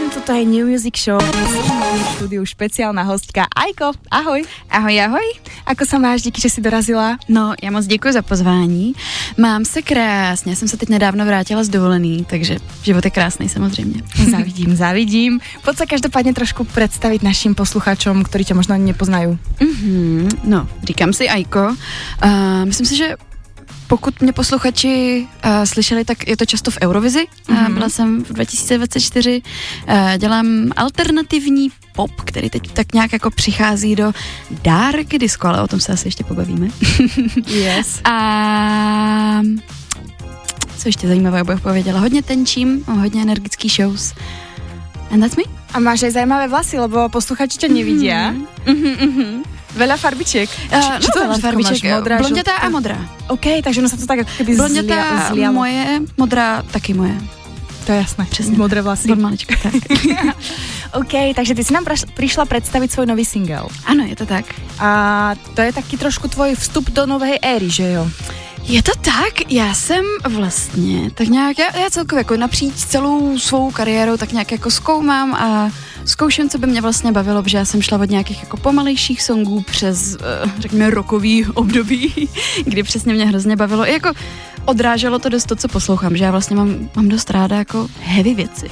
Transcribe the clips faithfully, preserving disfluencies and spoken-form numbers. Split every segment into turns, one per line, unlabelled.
toto je New Music Show. V studiu špeciálna hostka Aiko. Ahoj.
Ahoj, ahoj.
Ako sa máš, díky, že jsi dorazila?
No, já moc děkuji za pozvání. Mám se krásně, já jsem se teď nedávno vrátila z dovolený, takže život je krásný samozřejmě.
Zavidím, zavidím. Poď sa každopádně trošku představit našim posluchačům, kteří tě možná nepoznají.
Mm-hmm. No, říkám si Aiko. Uh, myslím si, že pokud mě posluchači uh, slyšeli, tak je to často v Eurovizi. Mm-hmm. Uh, byla jsem v dva tisíce dvacet čtyři, uh, dělám alternativní pop, který teď tak nějak jako přichází do dark disco, ale o tom se asi ještě pobavíme.
Yes.
A co ještě zajímavé bych pověděla, hodně tenčím, mám hodně energický shows. And that's me.
A máš aj zajímavé vlasy, lebo posluchači tě nevidí.
Mm-hmm, mm-hmm.
Veľa farbičiek.
Uh, no,
Čo to
veľa farbičiek.
Modrá,
blondětá a modrá.
OK, takže ono sa to tak ako keby
blondětá
zlialo.
moje, modrá taky moje.
To je jasné.
Přesně.
Modré vlasy.
Od malička, tak.
OK, takže ty si nám praš, prišla predstaviť svoj nový single.
Ano, je to tak.
A to je taky trošku tvoj vstup do novej éry, že jo?
Je to tak, já jsem vlastně tak nějak, já, já celkově jako napříč celou svou kariéru tak nějak jako zkoumám a zkouším, co by mě vlastně bavilo, protože já jsem šla od nějakých jako pomalejších songů přes, řekněme, rockový období, kdy přesně mě hrozně bavilo. I jako odráželo to dost to, co poslouchám, že já vlastně mám, mám dost ráda jako heavy věci.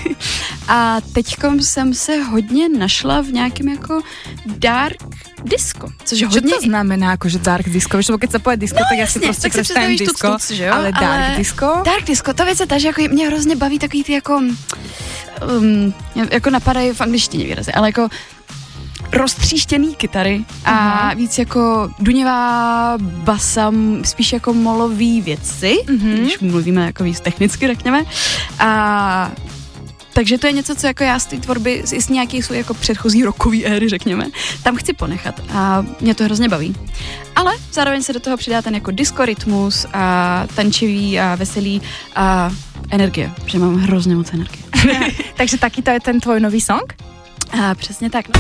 A teďkom jsem se hodně našla v nějakém jako dark disco, což hodně...
Čo to znamená, akože dark disco? Víš, keď sa povie disco,
no,
tak
jasně,
ja si prostě
tak si
představím disco,
tuc, že jo?
ale dark ale disco?
Dark disco, to věc je ta, že jako mě hrozně baví takový ty jako, um, jako napadají v angličtině výrazy, ale jako roztříštěný kytary a uh-huh. víc jako duněvá basa, spíš jako molový věci, uh-huh. když mluvíme jako víc technicky, řekněme. A takže to je něco, co jako já z té tvorby, z nějakých jsou jako předchozí rockový éry, řekněme, tam chci ponechat a mě to hrozně baví. Ale zároveň se do toho přidá ten jako disco rytmus a tančivý a veselý a energie, protože mám hrozně moc energie.
Takže taky to je ten tvoj nový song?
A přesně tak.